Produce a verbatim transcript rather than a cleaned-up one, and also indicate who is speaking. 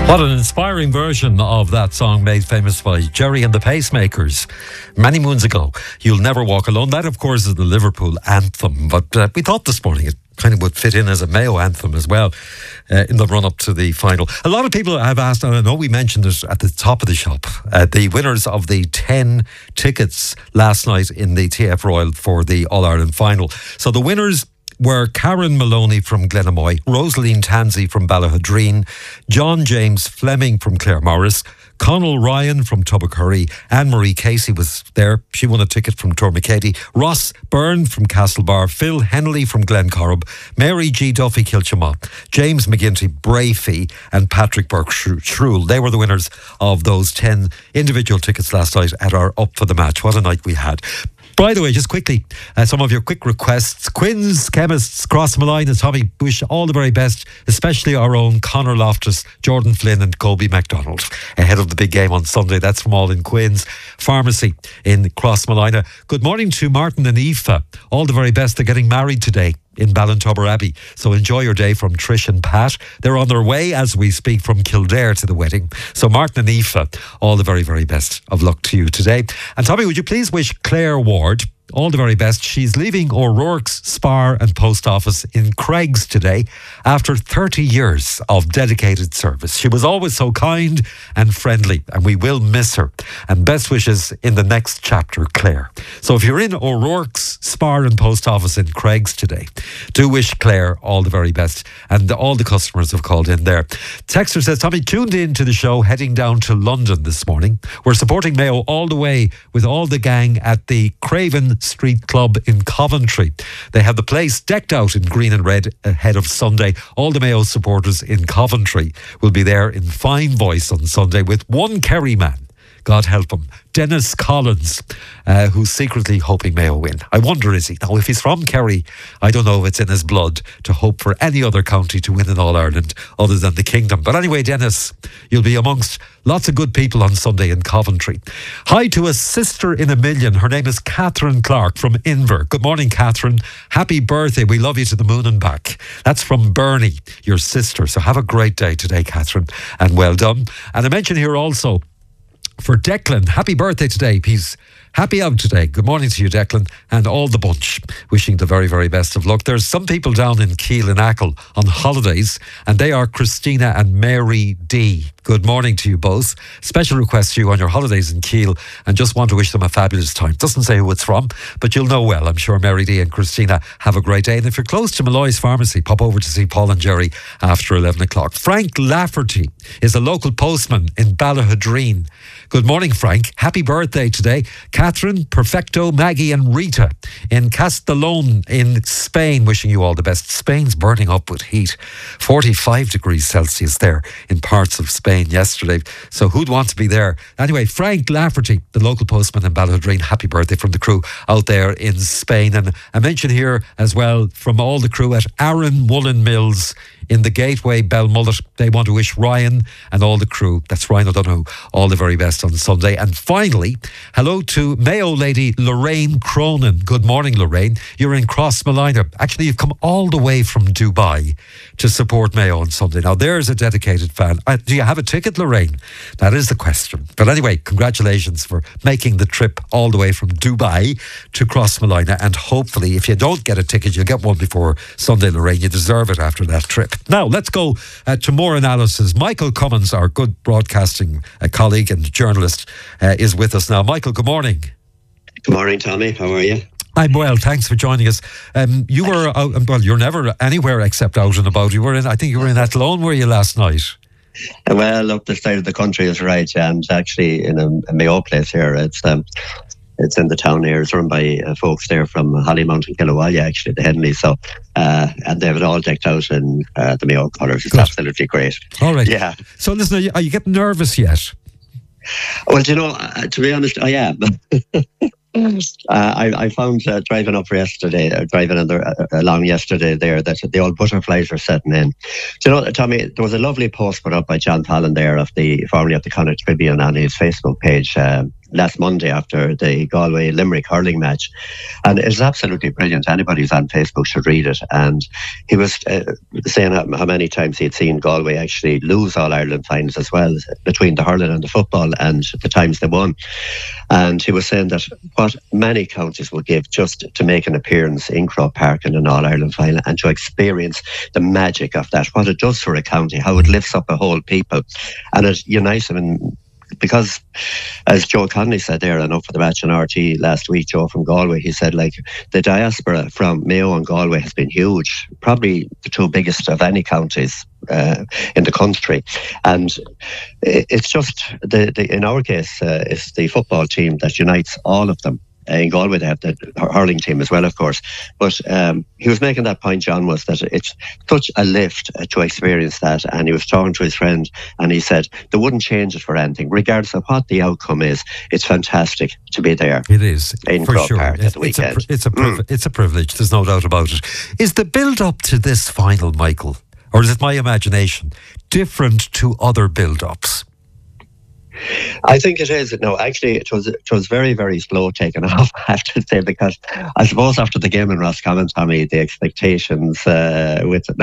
Speaker 1: What an inspiring version of that song made famous by Gerry and the Pacemakers many moons ago. You'll Never Walk Alone. That, of course, is the Liverpool anthem. But uh, we thought this morning it kind of would fit in as a Mayo anthem as well uh, in the run-up to the final. A lot of people have asked, and I know we mentioned it at the top of the shop, uh, the winners of the ten tickets last night in the T F Royal for the All-Ireland final. So the winners were Karen Maloney from Glenamoy, Rosaline Tansey from Ballahadreen, John James Fleming from Claremorris, Conal Ryan from Tubbercurry, Anne-Marie Casey was there. She won a ticket from Tourmakeady. Ross Byrne from Castlebar, Phil Henley from Glencorrib, Mary G. Duffy Kilchama, James McGinty Brafey and Patrick Burke Shruel. They were the winners of those ten individual tickets last night at our Up for the Match. What a night we had. By the way, just quickly, uh, some of your quick requests. Quinn's Chemists, Crossmalina, and Tommy, wish all the very best, especially our own Conor Loftus, Jordan Flynn and Colby MacDonald ahead of the big game on Sunday. That's from all in Quinn's Pharmacy in Crossmalina. Good morning to Martin and Aoife. All the very best. They're getting married today in Ballintubber Abbey. So enjoy your day from Trish and Pat. They're on their way as we speak from Kildare to the wedding. So Martin and Aoife, all the very, very best of luck to you today. And Tommy, would you please wish Claire Ward all the very best. She's leaving O'Rourke's Spar and Post Office in Craigs today after thirty years of dedicated service. She was always so kind and friendly, and we will miss her. And best wishes in the next chapter, Claire. So if you're in O'Rourke's Spar and Post Office in Craigs today, do wish Claire all the very best. And all the customers have called in there. Texter says, Tommy, tuned in to the show heading down to London this morning. We're supporting Mayo all the way with all the gang at the Craven Street Club in Coventry. They have the place decked out in green and red ahead of Sunday. All the Mayo supporters in Coventry will be there in fine voice on Sunday with one Kerry man, God help him, Dennis Collins, uh, who's secretly hoping Mayo win. I wonder, is he? Now, if he's from Kerry, I don't know if it's in his blood to hope for any other county to win in All-Ireland other than the Kingdom. But anyway, Dennis, you'll be amongst lots of good people on Sunday in Coventry. Hi to a sister in a million. Her name is Catherine Clark from Inver. Good morning, Catherine. Happy birthday. We love you to the moon and back. That's from Bernie, your sister. So have a great day today, Catherine, and well done. And I mention here also, for Declan, happy birthday today. He's happy out today. Good morning to you, Declan, and all the bunch. Wishing the very, very best of luck. There's some people down in Keele and Achill on holidays, and they are Christina and Mary D. Good morning to you both. Special request to you on your holidays in Keele, and just want to wish them a fabulous time. Doesn't say who it's from, but you'll know well. I'm sure Mary D and Christina have a great day. And if you're close to Malloy's Pharmacy, pop over to see Paul and Jerry after eleven o'clock. Frank Lafferty is a local postman in Ballahadreen. Good morning, Frank. Happy birthday today. Catherine, Perfecto, Maggie and Rita in Castellón in Spain, wishing you all the best. Spain's burning up with heat. forty-five degrees Celsius there in parts of Spain yesterday. So who'd want to be there? Anyway, Frank Lafferty, the local postman in Ballahadreen, happy birthday from the crew out there in Spain. And I mention here as well from all the crew at Aaron Woolen Mills in the Gateway Belmullet. They want to wish Ryan and all the crew, that's Ryan O'Donoghue, all the very best on Sunday. And finally, hello to Mayo lady Lorraine Cronin. Good morning, Lorraine. You're in Crossmalina. Actually, you've come all the way from Dubai to support Mayo on Sunday. Now, there's a dedicated fan. Uh, do you have a ticket, Lorraine? That is the question. But anyway, congratulations for making the trip all the way from Dubai to Crossmalina. And hopefully, if you don't get a ticket, you'll get one before Sunday, Lorraine. You deserve it after that trip. Now, let's go uh, to more analysis. Michael Cummins, our good broadcasting uh, colleague and journalist, uh, is with us now. Michael, good morning.
Speaker 2: Good morning, Tommy. How are you?
Speaker 1: I'm well, thanks for joining us. Um, you were, out, well, you're never anywhere except out and about. You were in, I think you were in Athlone, were you, last night?
Speaker 2: Well, up the side of the country is right. I'm actually in a, a Mayo place here. It's um, it's in the town here. It's run by uh, folks there from Hollymount and Killawalla, actually, the Henley. So, uh, and they have it all decked out in uh, the Mayo colours. It's Good. Absolutely great.
Speaker 1: All right.
Speaker 2: Yeah.
Speaker 1: So listen, are you, are you getting nervous yet?
Speaker 2: Well, do you know, uh, to be honest, I am. Uh, I, I found uh, driving up yesterday, uh, driving the, uh, along yesterday there, that the old butterflies are setting in. Do you know, Tommy, there was a lovely post put up by John Fallon there, of the formerly of the Connacht Tribune, on his Facebook page. Um, last Monday after the Galway Limerick hurling match, and it's absolutely brilliant. Anybody who's on Facebook should read it. And he was uh, saying how, how many times he had seen Galway actually lose All Ireland finals as well, between the hurling and the football, and the times they won. And he was saying that what many counties would give just to make an appearance in Croke Park in an All Ireland final and to experience the magic of that, what it does for a county, how it lifts up a whole people, and it unites them. And because, as Joe Connolly said there, I know for the match on R T last week, Joe from Galway, he said, like, the diaspora from Mayo and Galway has been huge, probably the two biggest of any counties uh, in the country. And it's just, the, the in our case, uh, it's the football team that unites all of them. In Galway, they have the hurling team as well, of course. But um, he was making that point, John, was that it's such a lift uh, to experience that. And he was talking to his friend, and he said they wouldn't change it for anything, regardless of what the outcome is. It's fantastic to be there.
Speaker 1: It is,
Speaker 2: in
Speaker 1: for
Speaker 2: Croke
Speaker 1: sure.
Speaker 2: Park at the
Speaker 1: it's,
Speaker 2: weekend.
Speaker 1: a, it's, a priv- mm. it's a privilege, there's no doubt about it. Is the build-up to this final, Michael, or is it my imagination, different to other build-ups?
Speaker 2: I think it is. No, actually, it was it was very, very slow taking off, I have to say, because I suppose after the game in Roscommon, Tommy, the expectations uh, with